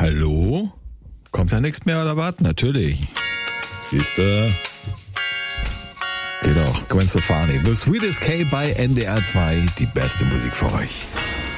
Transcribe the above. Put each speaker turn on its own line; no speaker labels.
Hallo? Kommt da nichts mehr oder was? Natürlich. Siehste. Geht doch. Gwen Stefani. The Sweetest K bei NDR 2. Die beste Musik für euch.